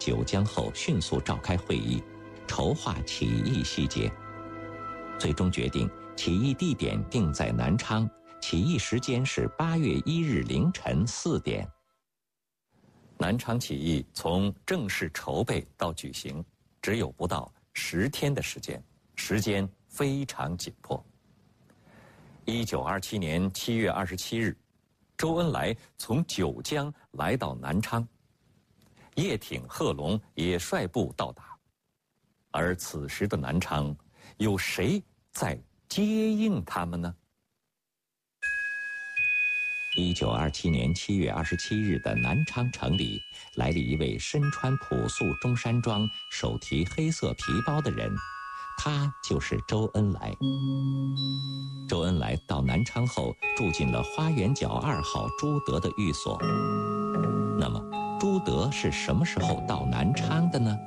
九江后，迅速召开会议，筹划起义细节。最终决定起义地点定在南昌，起义时间是8月1日凌晨4点。南昌起义从正式筹备到举行，只有不到10天的时间，时间非常紧迫。1927年7月27日，周恩来从九江来到南昌，叶挺、贺龙也率部到达。而此时的南昌，有谁在接应他们呢？1927年7月27日的南昌城里，来了一位身穿朴素中山装、手提黑色皮包的人，他就是周恩来。周恩来到南昌后，住进了花园角2号朱德的寓所。那么，朱德是什么时候到南昌的呢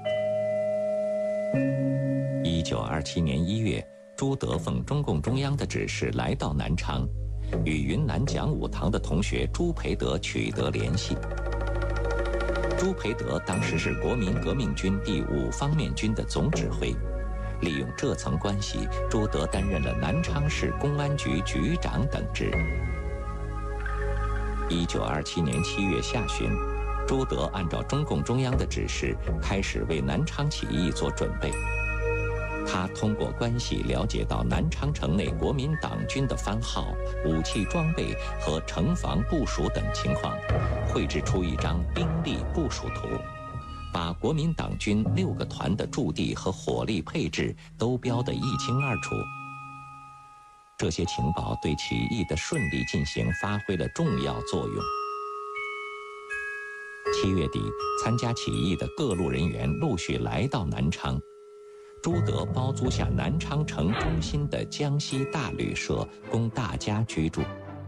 ？1927年1月，朱德奉中共中央的指示来到南昌，与云南讲武堂的同学朱培德取得联系。朱培德当时是国民革命军第5方面军的总指挥，利用这层关系，朱德担任了南昌市公安局局长等职。1927年7月下旬，朱德按照中共中央的指示，开始为南昌起义做准备。他通过关系了解到南昌城内国民党军的番号、武器装备和城防部署等情况，绘制出一张兵力部署图，把国民党军6个团的驻地和火力配置都标得一清二楚。这些情报对起义的顺利进行发挥了重要作用。7月底，参加起义的各路人员陆续来到南昌。朱德包租下南昌城中心的江西大旅社，供大家居住。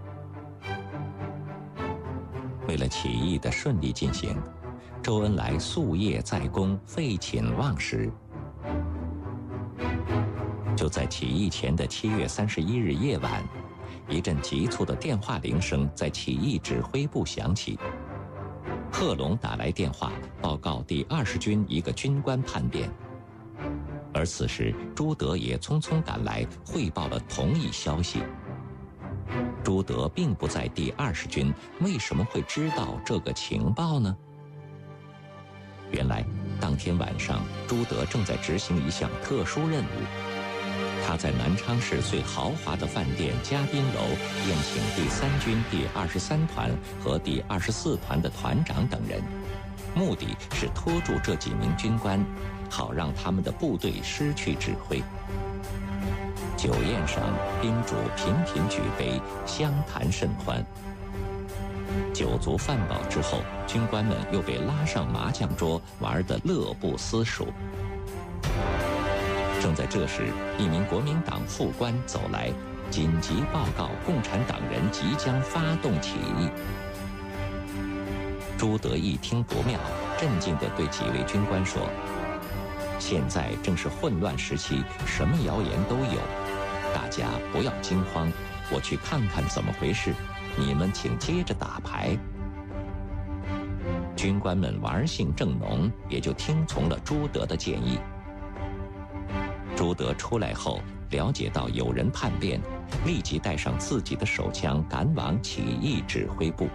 为了起义的顺利进行，周恩来夙夜在公，废寝忘食。就在起义前的7月31日夜晚，一阵急促的电话铃声在起义指挥部响起。贺龙打来电话，报告第20军一个军官叛变。而此时，朱德也匆匆赶来，汇报了同一消息。朱德并不在第20军，为什么会知道这个情报呢？原来，当天晚上，朱德正在执行一项特殊任务。他在南昌市最豪华的饭店嘉宾楼宴请第3军第23团和第24团的团长等人，目的是拖住这几名军官，好让他们的部队失去指挥。酒宴上，宾主频频举杯，相谈甚欢。酒足饭饱之后，军官们又被拉上麻将桌，玩得乐不思蜀。正在这时，一名国民党副官走来，紧急报告共产党人即将发动起义。朱德一听不妙，镇静地对几位军官说：“现在正是混乱时期，什么谣言都有，大家不要惊慌，我去看看怎么回事，你们请接着打牌。”军官们玩性正浓，也就听从了朱德的建议。朱德出来后，了解到有人叛变，立即带上自己的手枪赶往起义指挥部。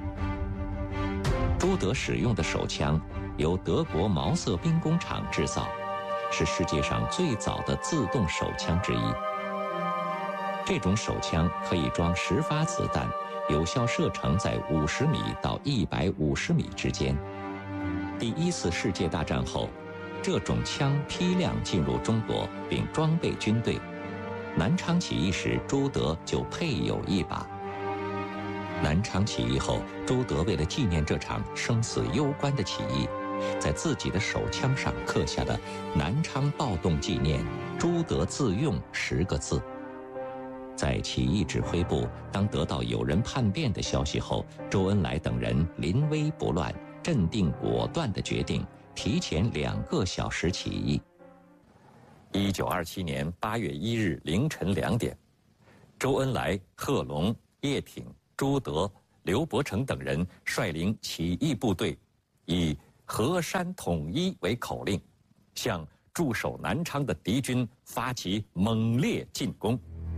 朱德使用的手枪由德国毛瑟兵工厂制造，是世界上最早的自动手枪之一。这种手枪可以装10发子弹，有效射程在50米到150米之间。第1次世界大战后，这种枪批量进入中国，并装备军队。南昌起义时，朱德就配有一把。南昌起义后，朱德为了纪念这场生死攸关的起义，在自己的手枪上刻下了“南昌暴动纪念，朱德自用”10个字。在起义指挥部，当得到有人叛变的消息后，周恩来等人临危不乱，镇定果断地决定提前2个小时起义。1927年8月1日凌晨2点，周恩来、贺龙、叶挺、朱德、刘伯承等人率领起义部队，以河山统一为口令，向驻守南昌的敌军发起猛烈进攻。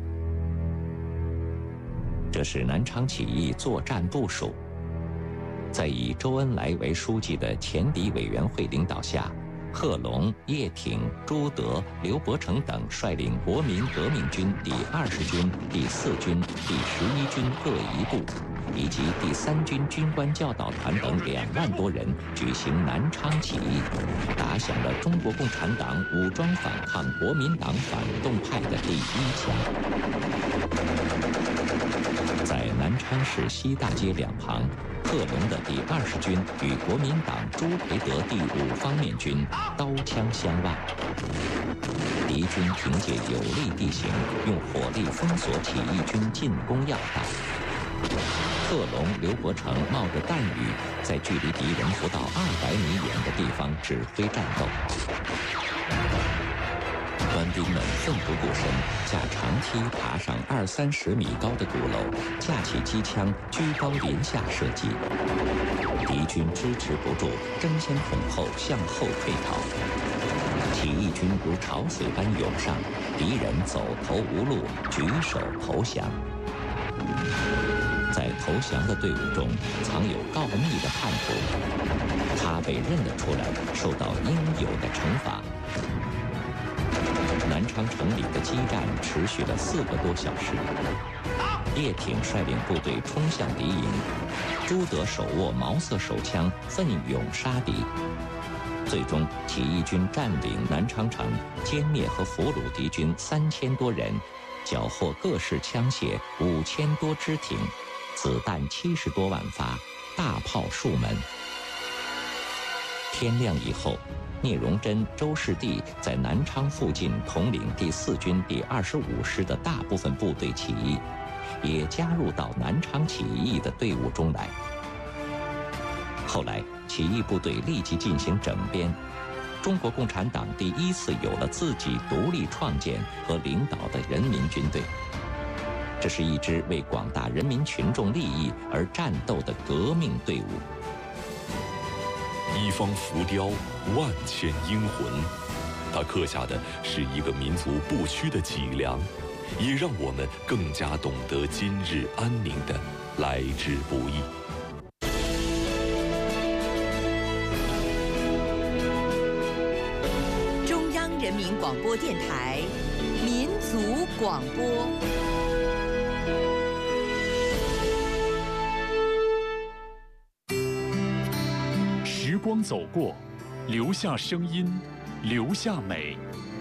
这是南昌起义作战部署。在以周恩来为书记的前敌委员会领导下，贺龙、叶挺、朱德、刘伯承等率领国民革命军第20军、第4军、第11军各一部，以及第3军军官教导团等2万多人举行南昌起义，打响了中国共产党武装反抗国民党反动派的第1枪。在南昌市西大街两旁，贺龙的第20军与国民党朱培德第5方面军刀枪相望。敌军凭借有利地形，用火力封锁起义军进攻要道。贺龙、刘伯承冒着弹雨，在距离敌人不到200米远的地方指挥战斗。官兵们奋不顾身，架长梯爬上20-30米高的鼓楼，架起机枪，居高临下射击。敌军支持不住，争先恐后向后退逃。起义军如潮水般涌上，敌人走投无路，举手投降。在投降的队伍中，藏有告密的叛徒，他被认了出来，受到应有的惩罚。南昌城里的激战持续了4个多小时。叶挺率领部队冲向敌营，朱德手握毛瑟手枪，奋勇杀敌。最终，起义军占领南昌城，歼灭和俘虏敌军3000多人，缴获各式枪械5000多支挺，子弹70多万发，大炮数门。天亮以后，聂荣臻、周士第在南昌附近统领第4军第25师的大部分部队起义，也加入到南昌起义的队伍中来。后来，起义部队立即进行整编，中国共产党第1次有了自己独立创建和领导的人民军队。这是一支为广大人民群众利益而战斗的革命队伍。 一方浮雕，万千英魂，它刻下的是一个民族不屈的脊梁，也让我们更加懂得今日安宁的来之不易。 中央人民广播电台民族广播。 时光走过，留下声音，留下美。